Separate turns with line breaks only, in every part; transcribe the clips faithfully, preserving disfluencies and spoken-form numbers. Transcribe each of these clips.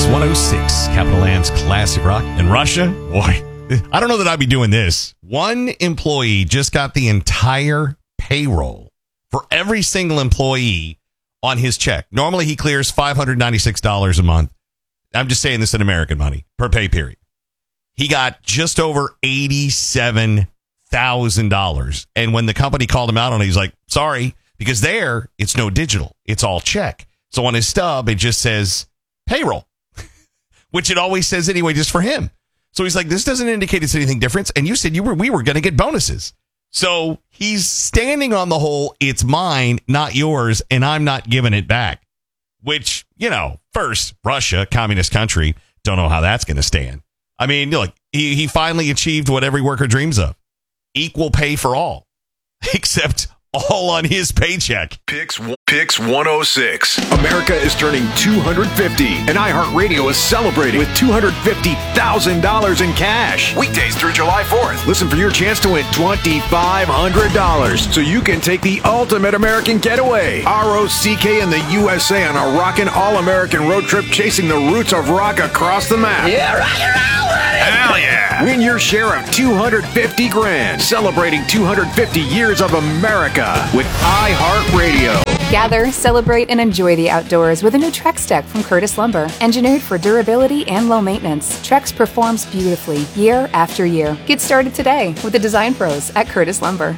Pix one oh six, Capital Land's classic rock. In Russia, boy, I don't know that I'd be doing this. One employee just got the entire payroll for every single employee on his check. Normally, he clears five hundred ninety-six dollars a month. I'm just saying this in American money per pay period. He got just over eighty-seven thousand dollars. And when the company called him out on it, he's like, sorry, because there, it's no digital. It's all check. So on his stub, it just says payroll, which it always says anyway, just for him. So he's like, this doesn't indicate it's anything different. And you said you were we were going to get bonuses. So he's standing on the whole, it's mine, not yours, and I'm not giving it back. Which, you know, first, Russia, communist country, don't know how that's going to stand. I mean, look, he, he finally achieved what every worker dreams of. Equal pay for all. Except all on his paycheck.
Pix, Pix one oh six. America is turning two hundred fifty, and iHeartRadio is celebrating with two hundred fifty thousand dollars in cash. Weekdays through July fourth. Listen for your chance to win twenty-five hundred dollars so you can take the ultimate American getaway. R O C K and the U S A on a rockin' all-American road trip chasing the roots of rock across the map.
Yeah, rock and roll, buddy!
Hell yeah! Win your share of two hundred fifty grand, celebrating two hundred fifty years of America with iHeartRadio.
Gather, celebrate, and enjoy the outdoors with a new Trex deck from Curtis Lumber. Engineered for durability and low maintenance, Trex performs beautifully year after year. Get started today with the design pros at Curtis Lumber.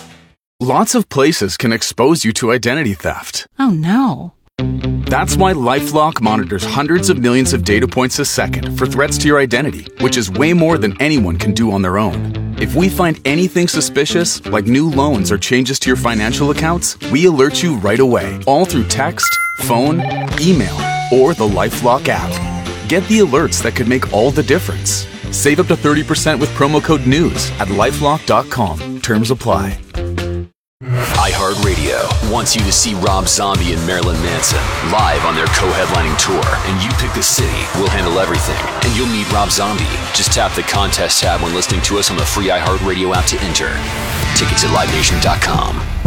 Lots of places can expose you to identity theft.
Oh no.
That's why LifeLock monitors hundreds of millions of data points a second for threats to your identity, which is way more than anyone can do on their own. If we find anything suspicious, like new loans or changes to your financial accounts, we alert you right away, all through text, phone, email, or the LifeLock app. Get the alerts that could make all the difference. Save up to thirty percent with promo code NEWS at lifelock dot com. Terms apply.
iHeartRadio wants you to see Rob Zombie and Marilyn Manson live on their co-headlining tour, and you pick the city. We'll handle everything, and you'll meet Rob Zombie. Just tap the contest tab when listening to us on the free iHeartRadio app to enter. Tickets at live nation dot com.